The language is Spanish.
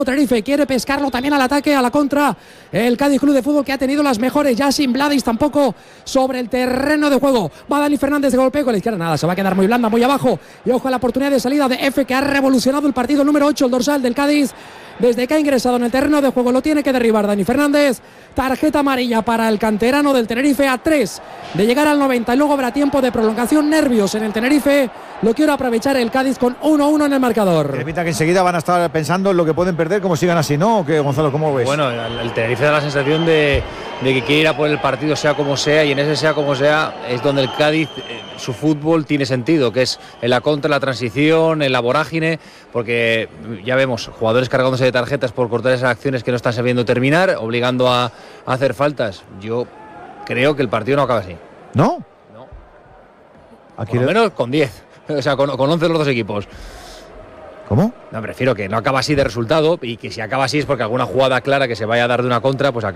Tenerife quiere pescarlo también al ataque, a la contra. El Cádiz Club de Fútbol, que ha tenido las mejores ya sin Bladis tampoco sobre el terreno de juego. Va Dani Fernández de golpeo con la izquierda, nada, se va a quedar muy blanda, muy abajo. Y ojo a la oportunidad de salida de F, que ha revolucionado el partido. Número 8, el dorsal del Cádiz. Desde que ha ingresado en el terreno de juego lo tiene que derribar Dani Fernández. Tarjeta amarilla para el canterano del Tenerife, a 3 de llegar al 90 y luego habrá tiempo de prolongación. Nervios en el Tenerife, lo quiere aprovechar el Cádiz con 1-1 en el marcador. Permita que enseguida van a estar pensando en lo que pueden perder, como sigan así, ¿no? ¿O qué, Gonzalo, cómo ves? Bueno, el Tenerife da la sensación de que quiere ir a por el partido sea como sea, y en ese sea como sea es donde el Cádiz, su fútbol tiene sentido, que es en la contra, en la transición, en la vorágine, porque ya vemos jugadores cargándose de tarjetas por cortar esas acciones que no están sabiendo terminar, obligando a hacer faltas. Yo creo que el partido no acaba así. ¿No? No. Aquí Por lo menos con 10, o sea, con 11 los dos equipos. ¿Cómo? No, prefiero que no acaba así de resultado, y que si acaba así es porque alguna jugada clara que se vaya a dar de una contra, pues